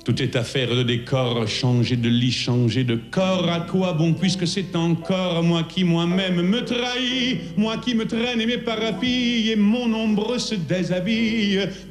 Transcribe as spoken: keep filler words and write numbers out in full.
Tout est affaire de décor, changer de lit, changer de corps. À quoi bon, puisque c'est encore moi qui moi-même me trahis, moi qui me traîne et mes parapilles, et mon ombre se déshabille.